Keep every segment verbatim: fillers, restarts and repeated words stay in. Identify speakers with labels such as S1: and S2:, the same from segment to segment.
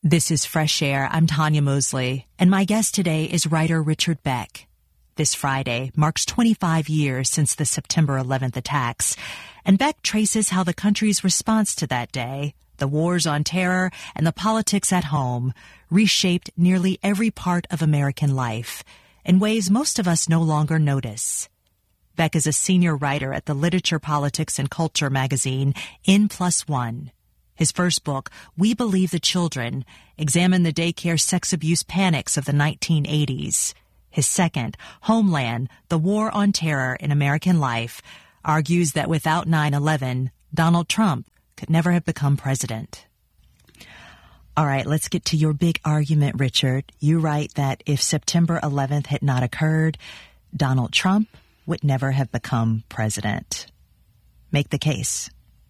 S1: This is Fresh Air. I'm Tanya Mosley, and my guest today is writer Richard Beck. This Friday marks twenty-five years since the September eleventh attacks, and Beck traces how the country's response to that day, the wars on terror and the politics at home, reshaped nearly every part of American life in ways most of us no longer notice. Beck is a senior writer at the Literature, Politics, and Culture magazine N Plus One. His first book, We Believe the Children, examined the daycare sex abuse panics of the nineteen eighties. His second, Homeland, The War on Terror in American Life, argues that without nine eleven, Donald Trump could never have become president. All right, let's get to your big argument, Richard. You write that if September eleventh had not occurred, Donald Trump would never have become president. Make the case.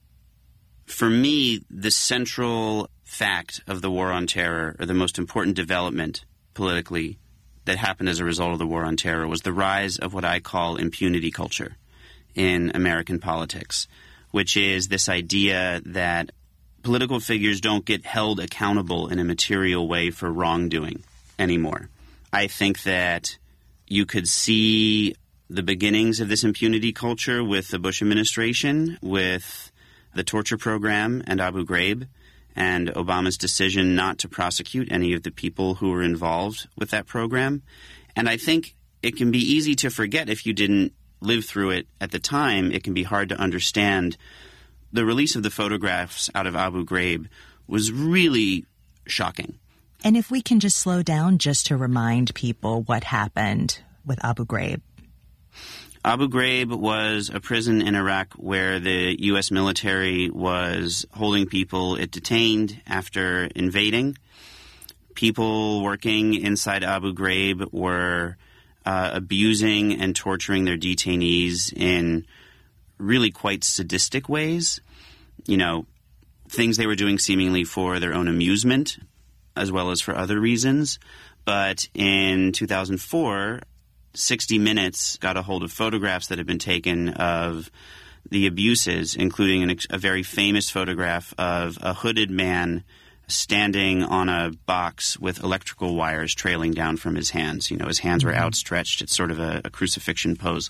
S2: For me, the central fact of the War on Terror, or the most important development politically that happened as a result of the War on Terror, was the rise of what I call impunity culture in American politics, which is this idea that political figures don't get held accountable in a material way for wrongdoing anymore. I think that you could see the beginnings of this impunity culture with the Bush administration, with the torture program and Abu Ghraib, and Obama's decision not to prosecute any of the people who were involved with that program. And I think it can be easy to forget if you didn't live through it at the time. It can be hard to understand. The release of the photographs out of Abu Ghraib was really shocking.
S1: And if we can just slow down just to remind people what happened with Abu Ghraib.
S2: Abu Ghraib was a prison in Iraq where the U S military was holding people it detained after invading. People working inside Abu Ghraib were uh, abusing and torturing their detainees in really quite sadistic ways. You know, things they were doing seemingly for their own amusement as well as for other reasons. But in two thousand four, sixty minutes got a hold of photographs that had been taken of the abuses, including an, a very famous photograph of a hooded man standing on a box with electrical wires trailing down from his hands. You know, his hands were mm-hmm. outstretched. It's sort of a, a crucifixion pose.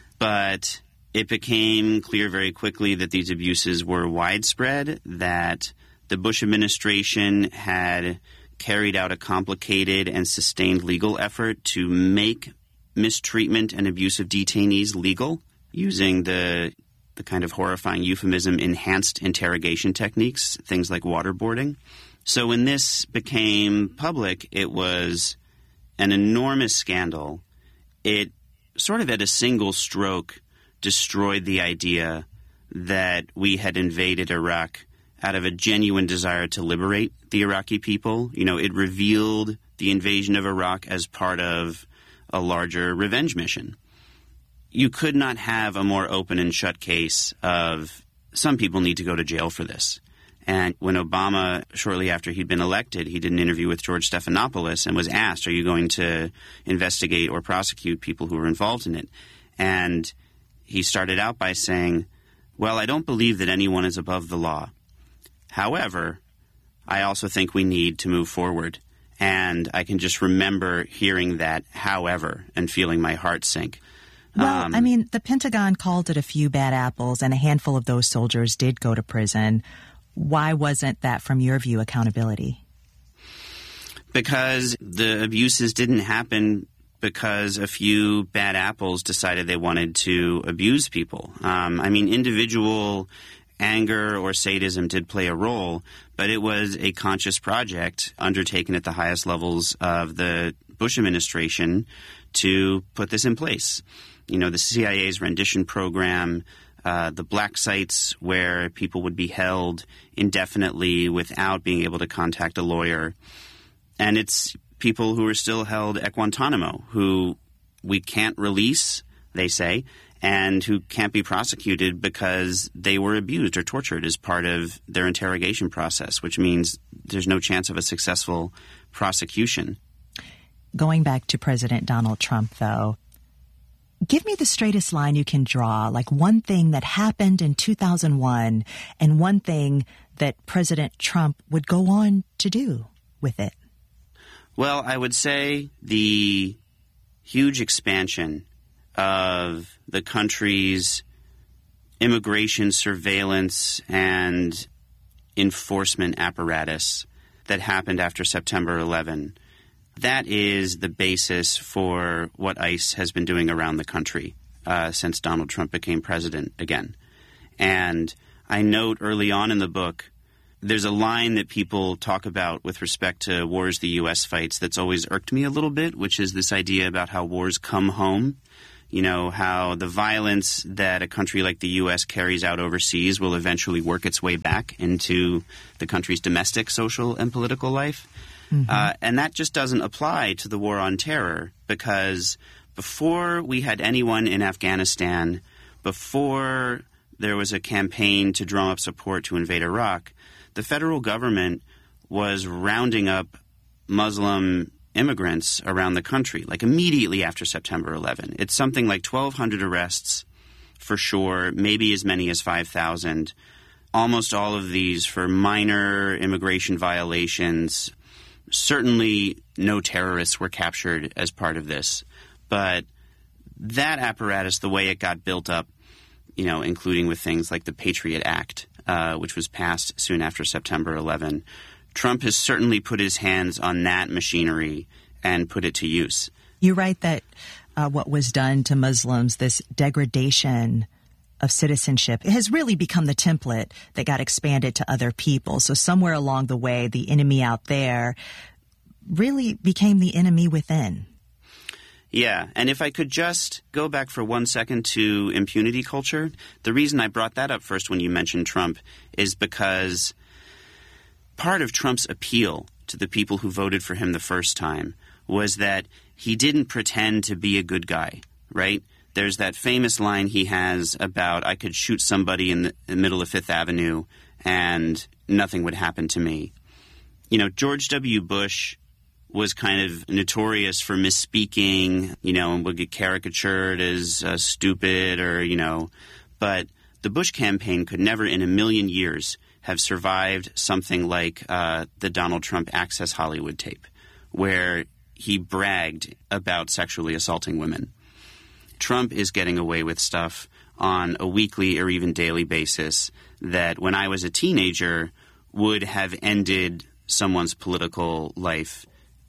S2: But it became clear very quickly that these abuses were widespread, that the Bush administration had carried out a complicated and sustained legal effort to make mistreatment and abuse of detainees legal, using the the kind of horrifying euphemism enhanced interrogation techniques, things like waterboarding. So when this became public, it was an enormous scandal. It sort of at a single stroke destroyed the idea that we had invaded Iraq out of a genuine desire to liberate the Iraqi people. You know, it revealed the invasion of Iraq as part of a larger revenge mission. You could not have a more open and shut case of some people need to go to jail for this. And when Obama, shortly after he'd been elected, he did an interview with George Stephanopoulos and was asked, are you going to investigate or prosecute people who were involved in it? And he started out by saying, well, I don't believe that anyone is above the law. However, I also think we need to move forward. And I can just remember hearing that, however, and feeling my heart sink.
S1: Well,
S2: um,
S1: I mean, the Pentagon called it a few bad apples, and a handful of those soldiers did go to prison. Why wasn't that, from your view, accountability?
S2: Because the abuses didn't happen because a few bad apples decided they wanted to abuse people. Um, I mean, individual anger or sadism did play a role, but it was a conscious project undertaken at the highest levels of the Bush administration to put this in place. You know, the C I A's rendition program, uh, the black sites where people would be held indefinitely without being able to contact a lawyer. And it's people who are still held at Guantanamo, who we can't release, they say, and who can't be prosecuted because they were abused or tortured as part of their interrogation process, which means there's no chance of a successful prosecution.
S1: Going back to President Donald Trump, though, give me the straightest line you can draw, like one thing that happened in two thousand one and one thing that President Trump would go on to do. with it?
S2: Well, I would say the huge expansion of the country's immigration surveillance and enforcement apparatus that happened after September eleventh, that is the basis for what ICE has been doing around the country uh, since Donald Trump became president again. And I note early on in the book, there's a line that people talk about with respect to wars the U S fights that's always irked me a little bit, which is this idea about how wars come home. You know, how the violence that a country like the U S carries out overseas will eventually work its way back into the country's domestic social and political life. Mm-hmm. Uh, and that just doesn't apply to the war on terror, because before we had anyone in Afghanistan, before there was a campaign to drum up support to invade Iraq, the federal government was rounding up Muslim immigrants around the country, like immediately after September eleventh. It's something like twelve hundred arrests for sure, maybe as many as five thousand. Almost all of these for minor immigration violations. Certainly no terrorists were captured as part of this. But that apparatus, the way it got built up, you know, including with things like the Patriot Act, uh, which was passed soon after September eleventh, Trump has certainly put his hands on that machinery and put it to use.
S1: You write that uh, what was done to Muslims, this degradation of citizenship, it has really become the template that got expanded to other people. So somewhere along the way, the enemy out there really became the enemy within.
S2: Yeah, and if I could just go back for one second to impunity culture, the reason I brought that up first when you mentioned Trump is because part of Trump's appeal to the people who voted for him the first time was that he didn't pretend to be a good guy, right? There's that famous line he has about, I could shoot somebody in the, in the middle of Fifth Avenue and nothing would happen to me. You know, George W. Bush was kind of notorious for misspeaking, you know, and would get caricatured as uh, stupid or, you know, but the Bush campaign could never in a million years have survived something like uh, the Donald Trump Access Hollywood tape, where he bragged about sexually assaulting women. Trump is getting away with stuff on a weekly or even daily basis that when I was a teenager would have ended someone's political life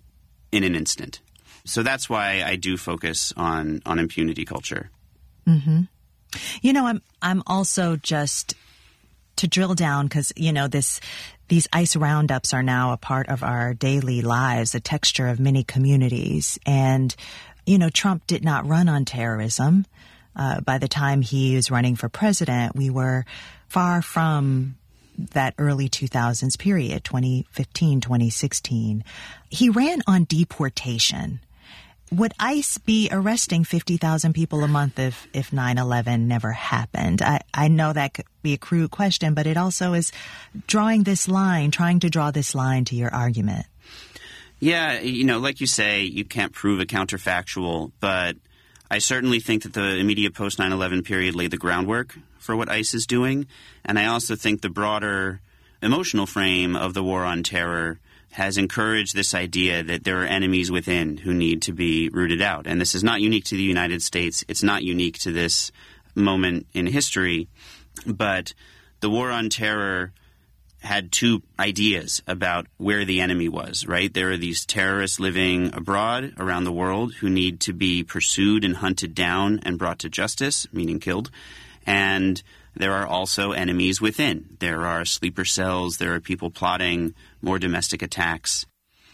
S2: in an instant. So that's why I do focus on, on impunity culture.
S1: Mm-hmm. You know, I'm I'm also just to drill down because, you know, this these ICE roundups are now a part of our daily lives, a texture of many communities. And, you know, Trump did not run on terrorism. Uh, by the time he was running for president, we were far from that early two thousands period, twenty fifteen, twenty sixteen. He ran on deportation. Would ICE be arresting fifty thousand people a month if, if nine eleven never happened? I, I know that could be a crude question, but it also is drawing this line, trying to draw this line to your argument.
S2: Yeah, you know, like you say, you can't prove a counterfactual, but I certainly think that the immediate post nine eleven period laid the groundwork for what ICE is doing. And I also think the broader emotional frame of the war on terror has encouraged this idea that there are enemies within who need to be rooted out. And this is not unique to the United States. It's not unique to this moment in history. But the war on terror had two ideas about where the enemy was, right? There are these terrorists living abroad around the world who need to be pursued and hunted down and brought to justice, meaning killed. And there are also enemies within. There are sleeper cells. There are people plotting more domestic attacks.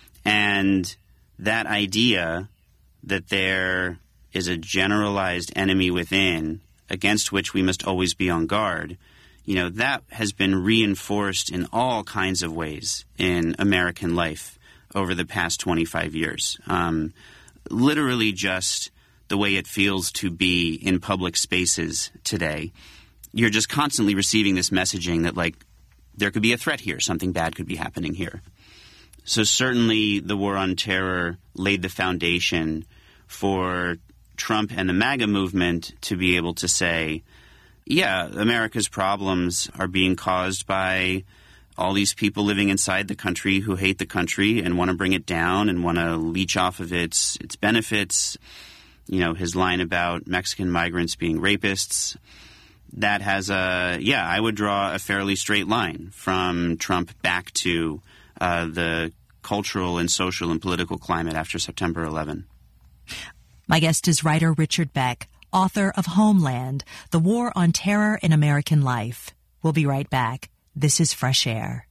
S2: And that idea that there is a generalized enemy within against which we must always be on guard, you know, that has been reinforced in all kinds of ways in American life over the past twenty-five years. Um, literally just the way it feels to be in public spaces today. You're just constantly receiving this messaging that, like, there could be a threat here, something bad could be happening here. So certainly the war on terror laid the foundation for Trump and the MAGA movement to be able to say, yeah, America's problems are being caused by all these people living inside the country who hate the country and want to bring it down and want to leech off of its its benefits. You know, his line about Mexican migrants being rapists, that has a, yeah, I would draw a fairly straight line from Trump back to uh, the cultural and social and political climate after September eleventh.
S1: My guest is writer Richard Beck, author of Homeland, The War on Terror in American Life. We'll be right back. This is Fresh Air.